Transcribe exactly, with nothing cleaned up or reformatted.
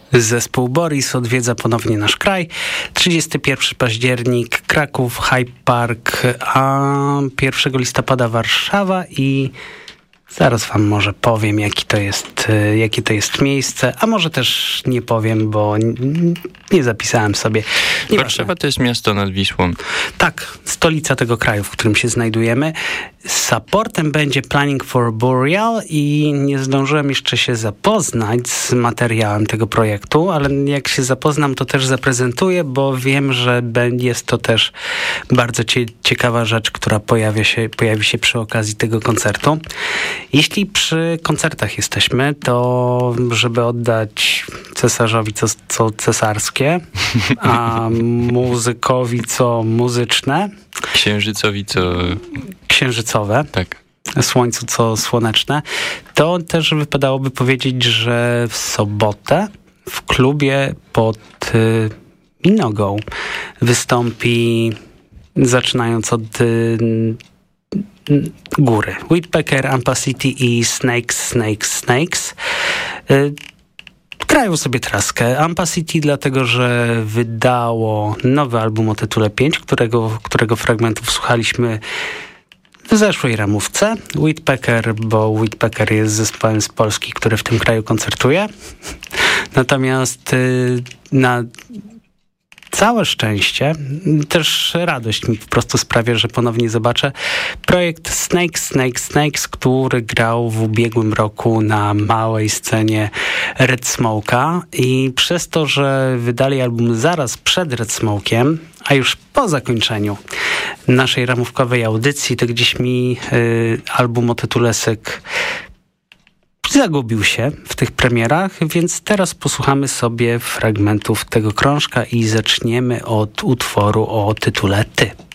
Zespół Boris odwiedza ponownie nasz kraj. trzydziestego pierwszego października Kraków, Hyde Park, a pierwszego listopada Warszawa i zaraz wam może powiem, jaki to jest, jakie to jest miejsce, a może też nie powiem, bo nie zapisałem sobie. Nieważne. Warszawa to jest miasto nad Wisłą. Tak, stolica tego kraju, w którym się znajdujemy. Supportem będzie Planning for Burial i nie zdążyłem jeszcze się zapoznać z materiałem tego projektu, ale jak się zapoznam, to też zaprezentuję, bo wiem, że jest to też bardzo cie- ciekawa rzecz, która pojawia się, pojawi się przy okazji tego koncertu. Jeśli przy koncertach jesteśmy, to żeby oddać cesarzowi co, co cesarskie, a muzykowi co muzyczne, Księżycowi co... księżycowe, Tak. słońcu co słoneczne, to też wypadałoby powiedzieć, że w sobotę w klubie pod y, Minogą wystąpi, zaczynając od y, y, góry, Whitpecker, Ampa City i Snakes, Snakes, Snakes. Y, Grają sobie traskę. Ampa City dlatego, że wydało nowy album o tytule pięć, którego, którego fragmentów słuchaliśmy w zeszłej ramówce. Whitpecker, bo Whitpecker jest zespołem z Polski, który w tym kraju koncertuje. Natomiast y, na całe szczęście, też radość mi po prostu sprawia, że ponownie zobaczę projekt Snakes, Snakes, Snakes, który grał w ubiegłym roku na małej scenie Red Smoke'a i przez to, że wydali album zaraz przed Red Smoke'iem, a już po zakończeniu naszej ramówkowej audycji, to gdzieś mi y, album o tytule Syk zagubił się w tych premierach, więc teraz posłuchamy sobie fragmentów tego krążka i zaczniemy od utworu o tytule Ty.